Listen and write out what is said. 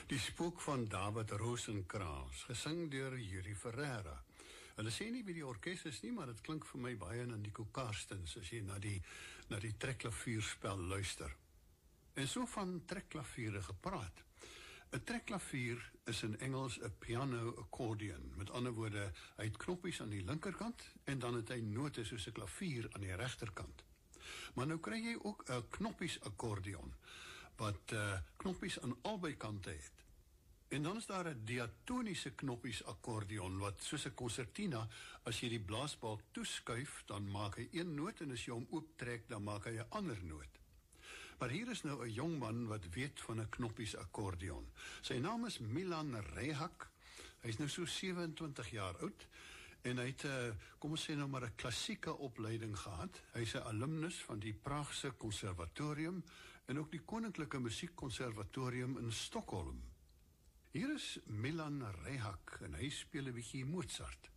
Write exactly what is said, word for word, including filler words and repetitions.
Die spook van David Rosenkrantz, gesing deur Yuri Ferreira. Hulle sê nie wie die orkes is nie, maar het klink vir my baie na Nico Karstens, as jy na die, na die trekklavierspel luister. En so van trekklaviere gepraat. Een trekklavier is in Engels een piano-accordion. Met ander woorde, hy het knoppies aan die linkerkant en dan het hy note soos 'n klavier aan die regterkant. Maar nou kry jy ook een knoppies-accordion, wat uh, knoppies aan albei kante het. En dan is daar een diatoniese knoppies-accordion, wat soos 'n concertina, as jy die blaasbalk toeskuif, dan maak hy een noot, en as jy hom ooptrek, dan maak hy 'n ander noot. Maar hier is nou 'n jong man wat weet van 'n knoppies-accordion. Sy naam is Milan Rehak. Hy is nou so sewe-en-twintig jaar oud, en hy het, uh, kom ons sê nou maar 'n klassieke opleiding gehad. Hy is 'n alumnus van die Praagse Conservatorium en ook die Koninklike Musiekkonservatorium in Stockholm. Hier is Milan Rehak en hy speel 'n bietjie Mozart.